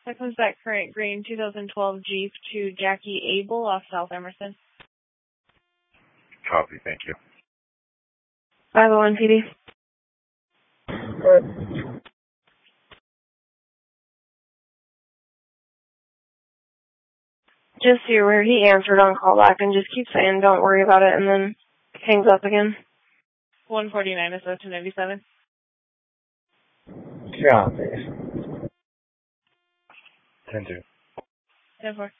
That comes back current green 2012 Jeep to Jackie Abel off South Emerson. Copy, thank you. 501 PD. Good. Just so you're aware, he answered on callback and just keeps saying don't worry about it and then hangs up again. 149 is 297. Copy. 10-2. 10-4.